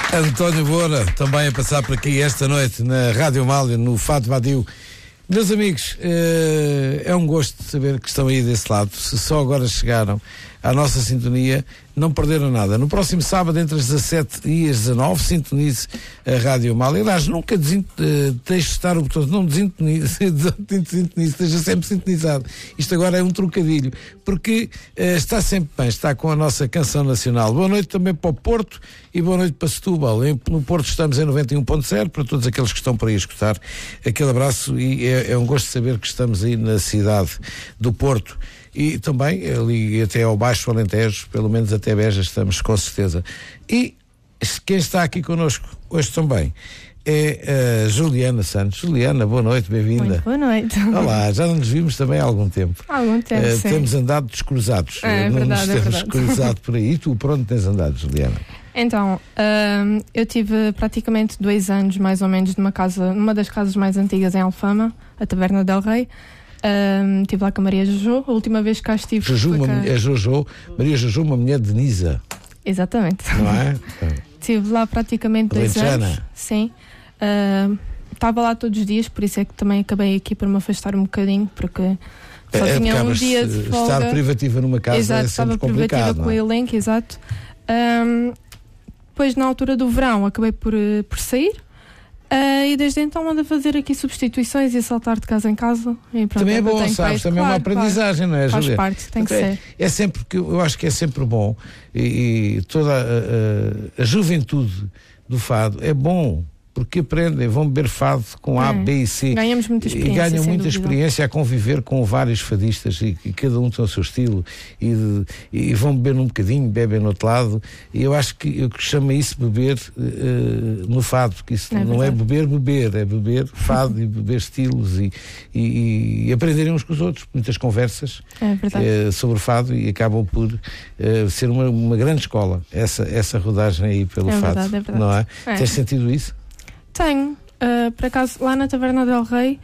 António Moura, também a passar por aqui esta noite na Rádio Amália, no Fado Badio. Meus amigos, é um gosto saber que estão aí desse lado. Se só agora chegaram à nossa sintonia, não perderam nada. No próximo sábado, entre as 17 e as 19, sintonize a Rádio Amália. Aliás, nunca deixe de estar o botão, não desintonize, esteja sempre sintonizado. Isto agora é um trocadilho, porque está sempre bem, está com a nossa canção nacional. Boa noite também para o Porto e boa noite para Setúbal. No Porto estamos em 91.0, para todos aqueles que estão por aí a escutar. Aquele abraço e é um gosto de saber que estamos aí na cidade do Porto. E também ali até ao Baixo Alentejo, pelo menos até Beja, estamos com certeza. E quem está aqui connosco hoje também é a Juliana Santos. Juliana, boa noite, bem-vinda. Muito boa noite. Olá, já não nos vimos também há algum tempo. Há algum tempo, sim. Temos andado descruzados. É não verdade, nos temos cruzado por aí. E tu, por onde tens andado, Juliana? Então, eu tive praticamente 2 anos, mais ou menos, numa das casas mais antigas em Alfama, a Taverna del Rei. Estive lá com a Maria Jojo. A última vez que cá estive Maria Jojo, uma mulher de Nisa. Exatamente. Não é? Estive lá praticamente 2 anos. Sim. Estava lá todos os dias, por isso é que também acabei aqui por me afastar um bocadinho, porque só tinha um dia de folga. Estar privativa numa casa, exato, é sempre complicado. Estava privativa com o elenco, exato. Depois, na altura do verão, acabei por sair. E desde então ando a fazer aqui substituições e a saltar de casa em casa. E pronto, também é bom, sabes? Também é uma aprendizagem, não é, Julia? Faz parte, tem que ser. É sempre, que eu acho que é sempre bom, e toda a juventude do fado é bom, porque aprendem, vão beber fado com A, B e C. Ganhamos muita experiência. E ganham muita experiência a conviver com vários fadistas e cada um tem o seu estilo e vão beber num bocadinho, bebem no outro lado. E eu acho que eu chamo isso beber no fado, porque isso não é beber, é beber fado e beber estilos e aprenderem uns com os outros. Muitas conversas sobre fado e acabam por ser uma grande escola, essa rodagem aí pelo fado. É verdade. Não é? Tens sentido isso? Tenho. Por acaso, lá na Taverna del Rei...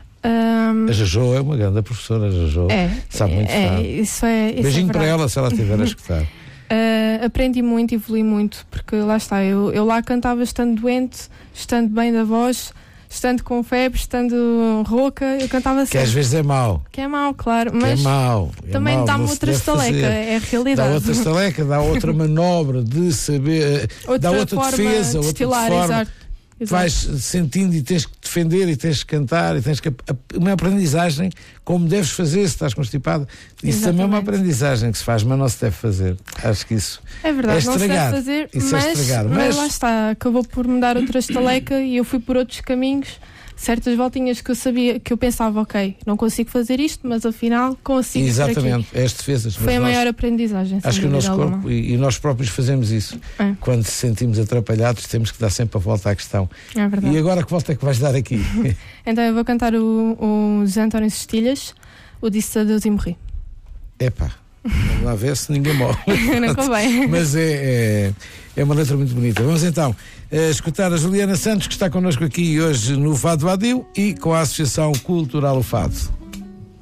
A Jojo é uma grande professora, a Jojo sabe muito fado. Isso beijinho para ela, se ela estiver a escutar. Aprendi muito, evolui muito, porque lá está, eu lá cantava estando doente, estando bem da voz, estando com febre, estando rouca, eu cantava sempre. Que às vezes é mau. Que é mau, claro, mas também dá-me outra estaleca, é a realidade. Dá outra estaleca, dá outra manobra de saber, dá outra defesa, outra forma. Exato. Vais sentindo e tens que defender e tens que cantar e tens que... Uma aprendizagem como deves fazer se estás constipado. Isso também é uma aprendizagem que se faz, mas não se deve fazer. Acho que isso é verdade, não se deve fazer, mas lá está, acabou por me dar outra estaleca e eu fui por outros caminhos, certas voltinhas que eu sabia, que eu pensava, ok, não consigo fazer isto, mas afinal consigo. Exatamente, é as defesas. Foi a maior aprendizagem. Acho que o nosso corpo e nós próprios fazemos isso. Quando se sentimos atrapalhados, temos que dar sempre a volta à questão. É verdade. E agora que volta é que vais dar aqui? Então eu vou cantar o José António Cestilhas, o Disse Adeus e Morri. Epá, vamos lá ver se ninguém morre. Não convém. Mas é uma letra muito bonita. Vamos então escutar a Juliana Santos, que está connosco aqui hoje no Fado Badio e com a Associação Cultural O Fado.